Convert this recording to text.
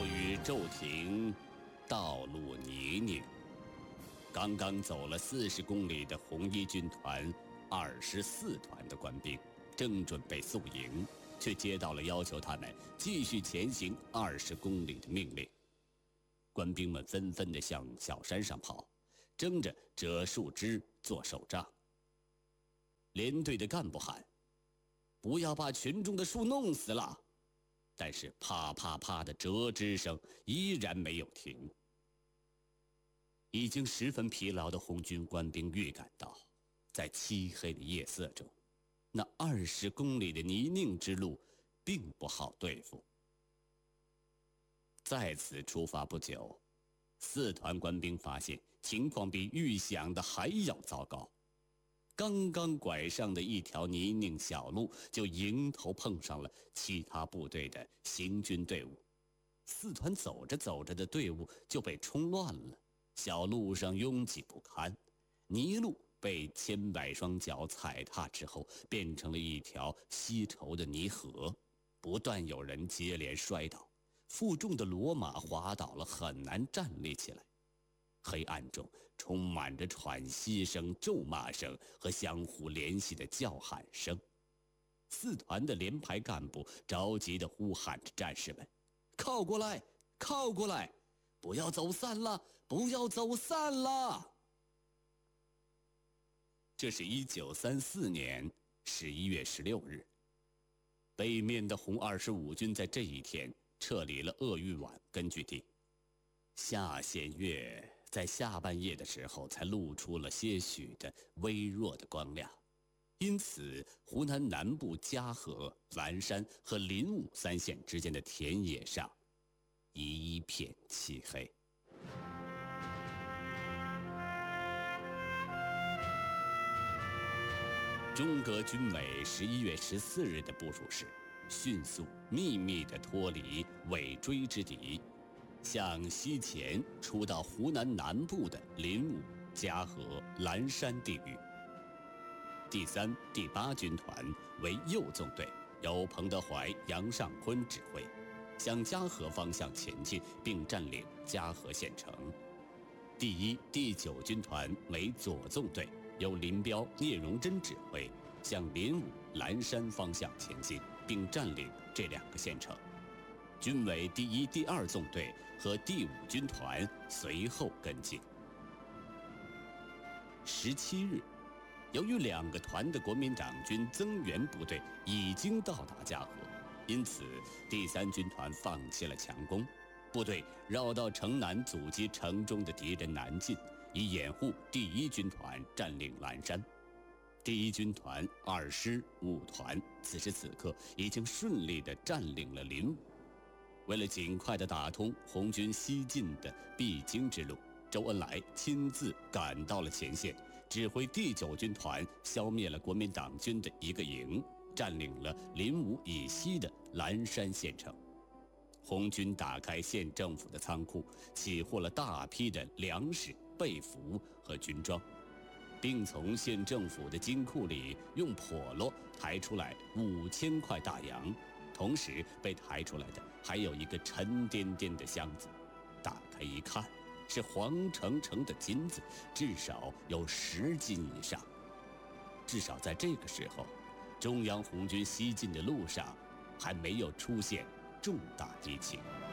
雨骤停，道路泥泞。刚刚走了40公里的红一军团24团的官兵，正准备宿营，却接到了要求他们继续前行20公里的命令。官兵们纷纷地向小山上跑，争着折树枝做手杖。连队的干部喊：“不要把群众的树弄死了！”但是啪啪啪的折枝声依然没有停。已经十分疲劳的红军官兵预感到，在漆黑的夜色中，那20公里的泥泞之路并不好对付。再次出发不久，4团官兵发现情况比预想的还要糟糕。刚刚拐上的一条泥泞小路，就迎头碰上了其他部队的行军队伍。4团走着走着的队伍就被冲乱了，小路上拥挤不堪，泥路被千百双脚踩踏之后，变成了一条稀稠的泥河，不断有人接连摔倒，负重的骡马滑倒了，很难站立起来。黑暗中充满着喘息声、咒骂声和相互联系的叫喊声。4团的连排干部着急地呼喊着战士们：“靠过来，靠过来，不要走散了，不要走散了！”这是1934年11月16日，北面的红25军在这一天撤离了鄂豫皖根据地。下弦月在下半夜的时候才露出了些许的微弱的光亮，因此湖南南部嘉禾、蓝山和临武3县之间的田野上一片漆黑。中革军委11月14日的部署是迅速秘密地脱离尾追之敌，向西前出到湖南南部的临武、嘉禾、蓝山地域。第3、第8军团为右纵队，由彭德怀、杨尚昆指挥，向嘉禾方向前进，并占领嘉禾县城。第1、第9军团为左纵队，由林彪、聂荣臻指挥，向临武、蓝山方向前进，并占领这2个县城。军委第1、第2纵队和第5军团随后跟进。17日，由于2个团的国民党军增援部队已经到达嘉禾，因此第3军团放弃了强攻，部队绕到城南阻击城中的敌人南进，以掩护第1军团占领蓝山。第1军团2师、5团此时此刻已经顺利地占领了临武。为了尽快地打通红军西进的必经之路，周恩来亲自赶到了前线，指挥第9军团消灭了国民党军的一个营，占领了临武以西的蓝山县城。红军打开县政府的仓库，起获了大批的粮食、被服和军装，并从县政府的金库里用笸箩抬出来5000块大洋，同时被抬出来的还有一个沉甸甸的箱子，打开一看，是黄澄澄的金子，至少有10斤以上。至少在这个时候，中央红军西进的路上还没有出现重大敌情。